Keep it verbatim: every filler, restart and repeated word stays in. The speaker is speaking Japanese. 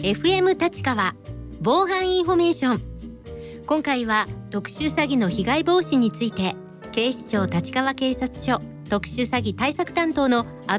エフエム 立川防犯インフォメーション。今回は特殊詐欺の被害防止について、警視庁立川警察署特殊詐欺対策担当の阿部